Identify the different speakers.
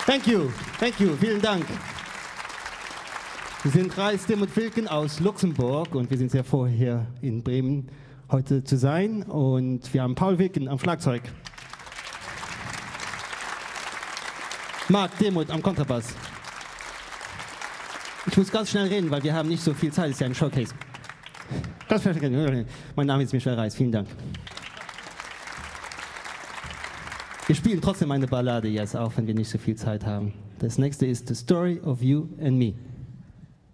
Speaker 1: Thank you, vielen Dank. Wir sind Reis, Tim und Wilken aus Luxemburg und wir sind sehr froh, hier in Bremen heute zu sein. Und wir haben Paul Wilken am Schlagzeug, Marc Demuth am Kontrabass. Ich muss ganz schnell reden, weil wir haben nicht so viel Zeit, es ist ja ein Showcase. Ganz schnell. Mein Name ist Michel Reis, vielen Dank. Wir spielen trotzdem eine Ballade jetzt, auch wenn wir nicht so viel Zeit haben. Das nächste ist The Story of You and Me.